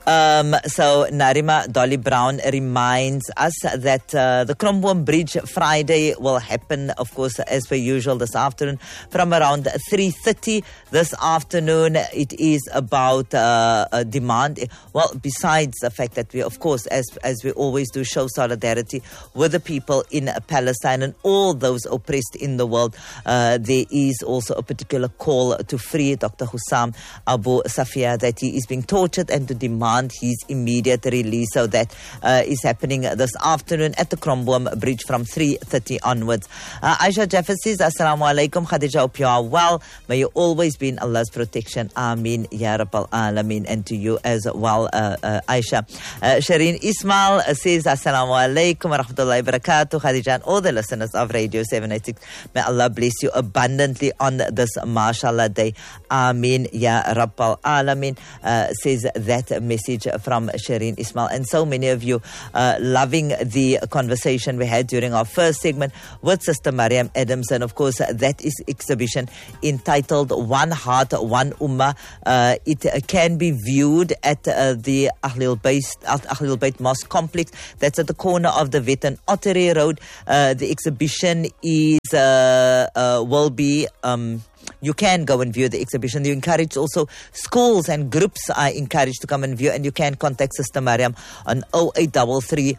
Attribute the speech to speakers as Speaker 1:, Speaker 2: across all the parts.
Speaker 1: So Narima Dolly Brown reminds us that the Kromboom Bridge Friday will happen, of course, as per usual this afternoon from around 3:30 this afternoon. It is about demand. Well, besides the fact that we, of course, as we always do, show solidarity with the people in Palestine and all those oppressed in the world, there is also a particular call to free Dr. Hussam Abu Safia, that he is being tortured, and to demand his immediate release. So that is happening this afternoon at the Kromboom Bridge from 3:30 onwards. Aisha Jaffer says, Assalamu alaikum. Khadija, hope you are well. May you always be in Allah's protection. Ameen, Ya Rabbal Alameen. And to you as well, Aisha. Shireen Ismail says, Assalamu alaikum wa rahmatullahi wa barakatuh. Khadija and all the listeners of Radio 786. May Allah bless you abundantly on this Mashallah Day. Ameen, Ya Rabbal Alameen. Says that message from Shireen Ismail. And so many of you loving the conversation we had during our first segment with Sister Mariam Adamson. Of course, that is exhibition entitled One Heart, One Ummah. It can be viewed at the Ahlul Bayt Mosque Complex. That's at the corner of the Vet and Ottery Road. The exhibition is will be you can go and view the exhibition. You encourage also schools and groups are encouraged to come and view, and you can contact Sister Mariam on 0833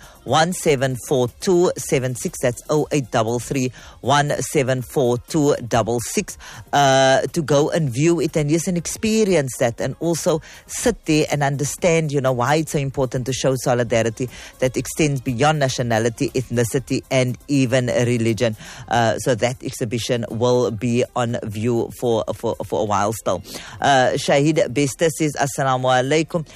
Speaker 1: 174276. That's 0833 174266 to go and view it and yes, and experience that, and also sit there and understand, why it's so important to show solidarity that extends beyond nationality, ethnicity, and even religion. So that exhibition will be on view for a while still. Shahid Bester says, Assalamu alaikum.